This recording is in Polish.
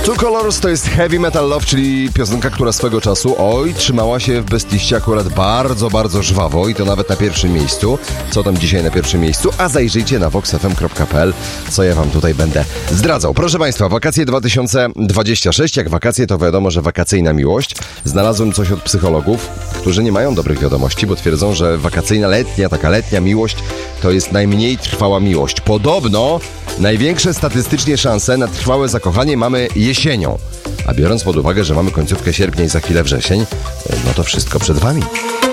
Two Colors to jest Heavy Metal Love, czyli piosenka, która swego czasu, trzymała się w bestliście akurat bardzo, bardzo żwawo i to nawet na pierwszym miejscu. Co tam dzisiaj na pierwszym miejscu? A zajrzyjcie na voxfm.pl, co ja wam tutaj będę zdradzał. Proszę Państwa, wakacje 2026, jak wakacje to wiadomo, że wakacyjna miłość. Znalazłem coś od psychologów, którzy nie mają dobrych wiadomości, bo twierdzą, że wakacyjna taka letnia miłość to jest najmniej trwała miłość. Podobno największe statystycznie szanse na trwałe zakochanie mamy jesienią. A biorąc pod uwagę, że mamy końcówkę sierpnia i za chwilę wrzesień, no to wszystko przed wami.